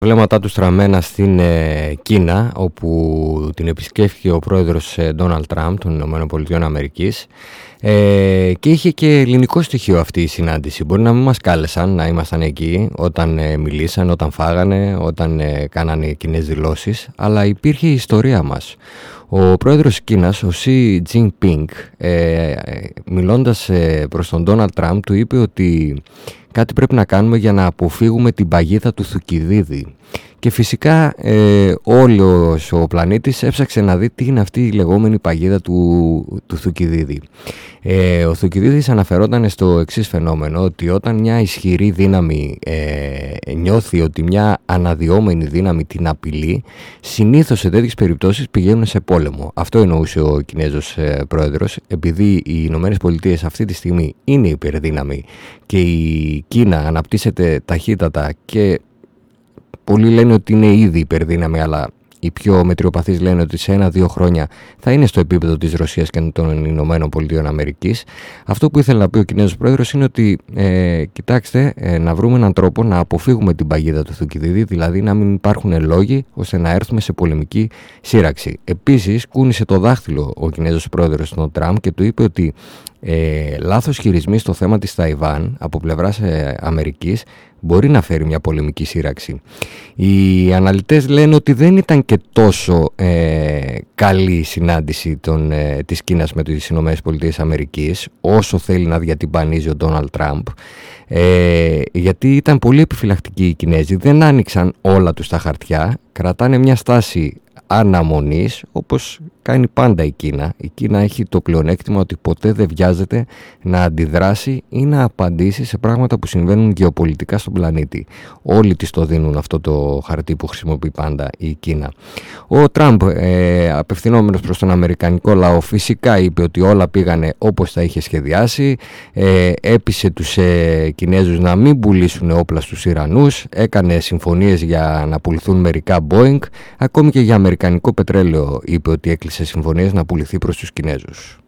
Βλέμματά του στραμμένα στην Κίνα, όπου την επισκέφθηκε ο πρόεδρος Ντόναλντ Τραμπ των ΗΠΑ, και είχε και ελληνικό στοιχείο αυτή η συνάντηση. Μπορεί να μην μας κάλεσαν να ήμασταν εκεί όταν μιλήσαν, όταν φάγανε, όταν κάνανε κοινές δηλώσεις, αλλά υπήρχε η ιστορία μας. Ο πρόεδρος της Κίνας, ο Xi Jinping, μιλώντας προς τον Ντόναλντ Τραμπ, του είπε ότι κάτι πρέπει να κάνουμε για να αποφύγουμε την παγίδα του Θουκυδίδη. Και φυσικά όλος ο πλανήτης έψαξε να δει τι είναι αυτή η λεγόμενη παγίδα του Θουκυδίδη. Ο Θουκυδίδης αναφερόταν στο εξής φαινόμενο, ότι όταν μια ισχυρή δύναμη νιώθει ότι μια αναδυόμενη δύναμη την απειλεί, συνήθως σε τέτοιες περιπτώσεις πηγαίνουν σε πόλεμο. Αυτό εννοούσε ο Κινέζος πρόεδρος, επειδή οι Ηνωμένες Πολιτείες αυτή τη στιγμή είναι υπερδύναμη και η Κίνα αναπτύσσεται ταχύτατα και πολλοί λένε ότι είναι ήδη υπερδύναμη, αλλά οι πιο μετριοπαθείς λένε ότι σε 1-2 χρόνια θα είναι στο επίπεδο της Ρωσίας και των Ηνωμένων Πολιτείων Αμερικής. Αυτό που ήθελε να πει ο Κινέζος πρόεδρος είναι ότι κοιτάξτε, να βρούμε έναν τρόπο να αποφύγουμε την παγίδα του Θουκυδίδη, δηλαδή να μην υπάρχουν λόγοι ώστε να έρθουμε σε πολεμική σύραξη. Επίσης, κούνησε το δάχτυλο ο Κινέζος πρόεδρος στον Τραμπ και του είπε ότι λάθος χειρισμοί στο θέμα της Ταϊβάν από πλευράς Αμερικής μπορεί να φέρει μια πολεμική σύραξη. Οι αναλυτές λένε ότι δεν ήταν και τόσο καλή η συνάντηση της Κίνας με τις ΗΠΑ όσο θέλει να διατυμπανίζει ο Ντόναλντ Τραμπ, γιατί ήταν πολύ επιφυλακτικοί οι Κινέζοι, δεν άνοιξαν όλα τους τα χαρτιά, κρατάνε μια στάση αναμονής, όπως κάνει πάντα η Κίνα. Η Κίνα έχει το πλεονέκτημα ότι ποτέ δεν βιάζεται να αντιδράσει ή να απαντήσει σε πράγματα που συμβαίνουν γεωπολιτικά στον πλανήτη. Όλοι της το δίνουν αυτό το χαρτί που χρησιμοποιεί πάντα η Κίνα. Ο Τραμπ, απευθυνόμενος προς τον αμερικανικό λαό, φυσικά είπε ότι όλα πήγανε όπως τα είχε σχεδιάσει, έπεισε τους Κινέζους να μην πουλήσουν όπλα στους Ιρανούς, έκανε συμφωνίες για να πουληθούν μερικά Boeing, ακόμη και για αμερικανικό πετρέλαιο είπε ότι έκλεισε συμφωνίες να πουληθεί προς τους Κινέζους.